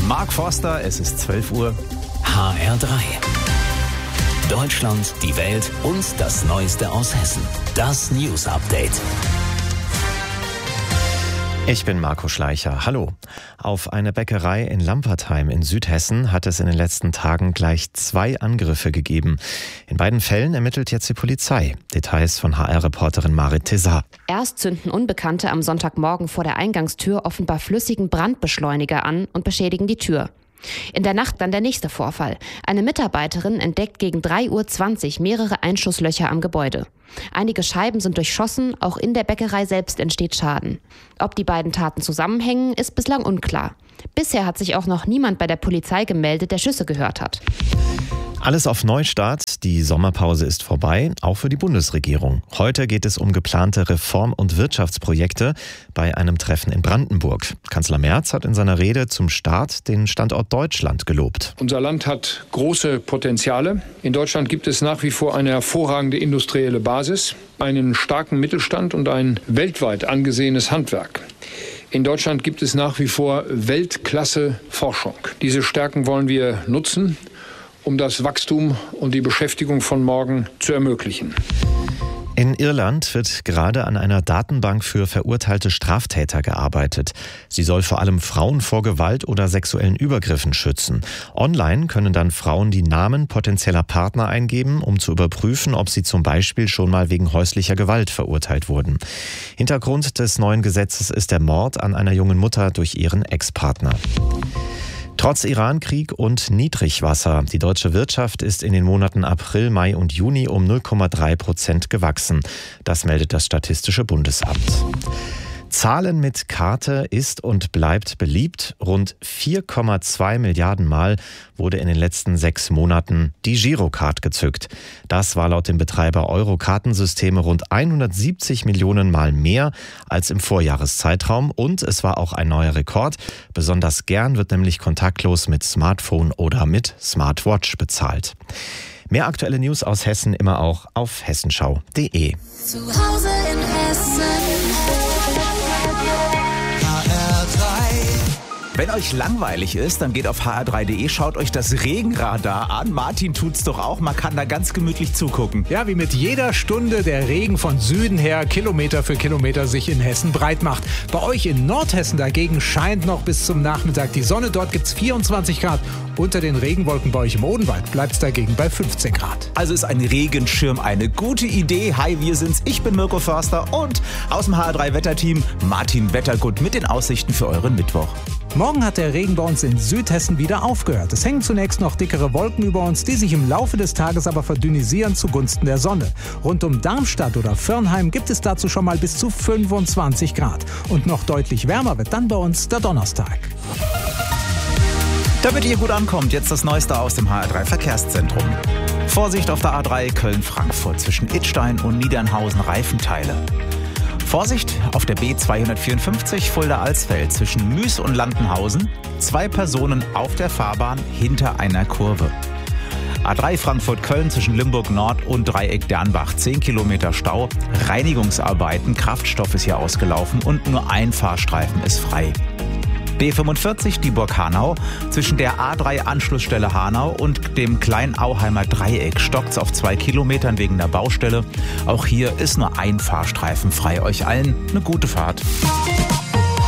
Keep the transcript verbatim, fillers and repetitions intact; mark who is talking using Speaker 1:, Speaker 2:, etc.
Speaker 1: Mark Forster, es ist zwölf Uhr.
Speaker 2: H R drei. Deutschland, die Welt und das Neueste aus Hessen. Das News Update.
Speaker 3: Ich bin Marco Schleicher. Hallo. Auf eine Bäckerei in Lampertheim in Südhessen hat es in den letzten Tagen gleich zwei Angriffe gegeben. In beiden Fällen ermittelt jetzt die Polizei. Details von H R-Reporterin Marit Tessar.
Speaker 4: Erst zünden Unbekannte am Sonntagmorgen vor der Eingangstür offenbar flüssigen Brandbeschleuniger an und beschädigen die Tür. In der Nacht dann der nächste Vorfall. Eine Mitarbeiterin entdeckt gegen drei Uhr zwanzig mehrere Einschusslöcher am Gebäude. Einige Scheiben sind durchschossen, auch in der Bäckerei selbst entsteht Schaden. Ob die beiden Taten zusammenhängen, ist bislang unklar. Bisher hat sich auch noch niemand bei der Polizei gemeldet, der Schüsse gehört hat.
Speaker 3: Alles auf Neustart. Die Sommerpause ist vorbei, auch für die Bundesregierung. Heute geht es um geplante Reform- und Wirtschaftsprojekte bei einem Treffen in Brandenburg. Kanzler Merz hat in seiner Rede zum Start den Standort Deutschland gelobt.
Speaker 5: Unser Land hat große Potenziale. In Deutschland gibt es nach wie vor eine hervorragende industrielle Basis, einen starken Mittelstand und ein weltweit angesehenes Handwerk. In Deutschland gibt es nach wie vor Weltklasse-Forschung. Diese Stärken wollen wir nutzen, um das Wachstum und die Beschäftigung von morgen zu ermöglichen.
Speaker 3: In Irland wird gerade an einer Datenbank für verurteilte Straftäter gearbeitet. Sie soll vor allem Frauen vor Gewalt oder sexuellen Übergriffen schützen. Online können dann Frauen die Namen potenzieller Partner eingeben, um zu überprüfen, ob sie zum Beispiel schon mal wegen häuslicher Gewalt verurteilt wurden. Hintergrund des neuen Gesetzes ist der Mord an einer jungen Mutter durch ihren Ex-Partner. Trotz Iran-Krieg und Niedrigwasser. Die deutsche Wirtschaft ist in den Monaten April, Mai und Juni um null Komma drei Prozent gewachsen. Das meldet das Statistische Bundesamt. Zahlen mit Karte ist und bleibt beliebt. Rund vier Komma zwei Milliarden Mal wurde in den letzten sechs Monaten die Girocard gezückt. Das war laut dem Betreiber Euro-Kartensysteme rund hundertsiebzig Millionen Mal mehr als im Vorjahreszeitraum. Und es war auch ein neuer Rekord. Besonders gern wird nämlich kontaktlos mit Smartphone oder mit Smartwatch bezahlt. Mehr aktuelle News aus Hessen immer auch auf hessenschau punkt de.
Speaker 6: Zu Hause in Hessen.
Speaker 1: Wenn euch langweilig ist, dann geht auf h r drei punkt de, schaut euch das Regenradar an. Martin tut's doch auch, man kann da ganz gemütlich zugucken.
Speaker 7: Ja, wie mit jeder Stunde der Regen von Süden her Kilometer für Kilometer sich in Hessen breit macht. Bei euch in Nordhessen dagegen scheint noch bis zum Nachmittag die Sonne. Dort gibt's vierundzwanzig Grad. Unter den Regenwolken bei euch im Odenwald bleibt's dagegen bei fünfzehn Grad.
Speaker 1: Also ist ein Regenschirm eine gute Idee. Hi, wir sind's. Ich bin Mirko Förster und aus dem H R drei Wetterteam Martin Wettergut mit den Aussichten für euren Mittwoch.
Speaker 7: Morgen hat der Regen bei uns in Südhessen wieder aufgehört. Es hängen zunächst noch dickere Wolken über uns, die sich im Laufe des Tages aber verdünnisieren zugunsten der Sonne. Rund um Darmstadt oder Firnheim gibt es dazu schon mal bis zu fünfundzwanzig Grad. Und noch deutlich wärmer wird dann bei uns der Donnerstag.
Speaker 1: Damit ihr gut ankommt, jetzt das Neueste aus dem H R drei Verkehrszentrum. Vorsicht auf der A drei Köln-Frankfurt zwischen Idstein und Niedernhausen Reifenteile. Vorsicht auf der B zweihundertvierundfünfzig Fulda-Alsfeld zwischen Müs und Landenhausen. Zwei Personen auf der Fahrbahn hinter einer Kurve. A drei Frankfurt-Köln zwischen Limburg Nord und Dreieck Dernbach. zehn Kilometer Stau. Reinigungsarbeiten, Kraftstoff ist hier ausgelaufen und nur ein Fahrstreifen ist frei. B fünfundvierzig Dieburg-Hanau zwischen der A drei Anschlussstelle Hanau und dem Kleinauheimer Dreieck stockt's auf zwei Kilometern wegen der Baustelle. Auch hier ist nur ein Fahrstreifen frei. Euch allen eine gute Fahrt.